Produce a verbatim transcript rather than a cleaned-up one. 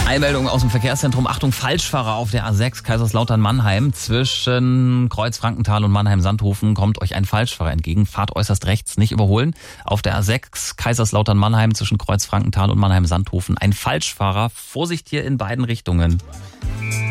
Einmeldung aus dem Verkehrszentrum. Achtung, Falschfahrer auf der A sechs Kaiserslautern-Mannheim. Zwischen Kreuz-Frankenthal und Mannheim-Sandhofen kommt euch ein Falschfahrer entgegen. Fahrt äußerst rechts, nicht überholen. Auf der A sechs Kaiserslautern-Mannheim zwischen Kreuz-Frankenthal und Mannheim-Sandhofen ein Falschfahrer. Vorsicht hier in beiden Richtungen.